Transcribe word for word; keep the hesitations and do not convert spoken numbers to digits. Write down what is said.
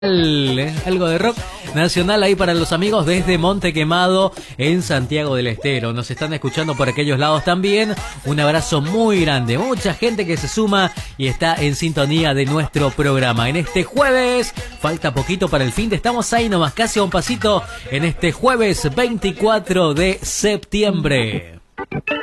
Algo de rock nacional ahí para los amigos desde Monte Quemado en Santiago del Estero. Nos están escuchando por aquellos lados también. Un abrazo muy grande. Mucha gente que se suma y está en sintonía de nuestro programa. En este jueves, falta poquito para el fin de, estamos ahí nomás, casi a un pasito en este jueves veinticuatro de septiembre.